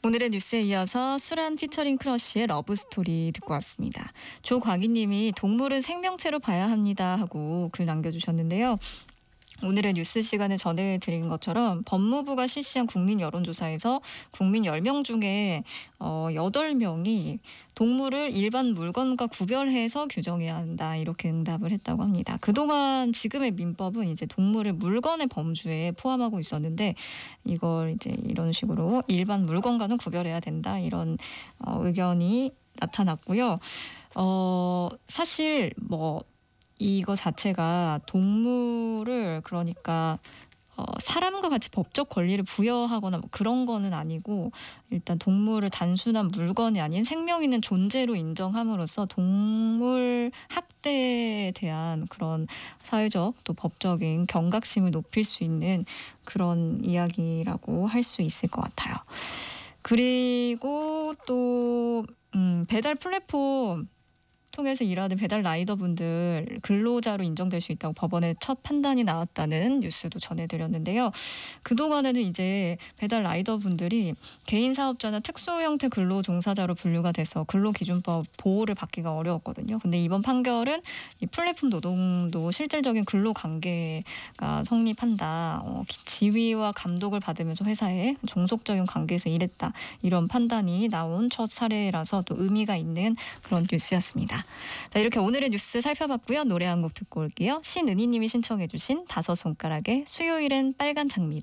오늘의 뉴스에 이어서 수란 피처링 크러쉬의 러브스토리 듣고 왔습니다. 조광희님이 동물은 생명체로 봐야 합니다 하고 글 남겨주셨는데요. 오늘의 뉴스 시간에 전해드린 것처럼 법무부가 실시한 국민 여론조사에서 국민 10명 중에 8명이 동물을 일반 물건과 구별해서 규정해야 한다 이렇게 응답을 했다고 합니다. 그동안 지금의 민법은 이제 동물을 물건의 범주에 포함하고 있었는데 이걸 이제 이런 식으로 일반 물건과는 구별해야 된다 이런 의견이 나타났고요. 사실 이거 자체가 동물을 그러니까 사람과 같이 법적 권리를 부여하거나 그런 거는 아니고 일단 동물을 단순한 물건이 아닌 생명 있는 존재로 인정함으로써 동물 학대에 대한 그런 사회적 또 법적인 경각심을 높일 수 있는 그런 이야기라고 할 수 있을 것 같아요. 그리고 또 배달 플랫폼 통해서 일하는 배달 라이더분들 근로자로 인정될 수 있다고 법원에 첫 판단이 나왔다는 뉴스도 전해드렸는데요. 그동안에는 이제 배달 라이더분들이 개인 사업자나 특수 형태 근로 종사자로 분류가 돼서 근로기준법 보호를 받기가 어려웠거든요. 근데 이번 판결은 이 플랫폼 노동도 실질적인 근로 관계가 성립한다. 지위와 감독을 받으면서 회사에 종속적인 관계에서 일했다. 이런 판단이 나온 첫 사례라서 또 의미가 있는 그런 뉴스였습니다. 자, 이렇게 오늘의 뉴스 살펴봤고요. 노래 한 곡 듣고 올게요. 신은희 님이 신청해 주신 다섯 손가락의 수요일엔 빨간 장미를.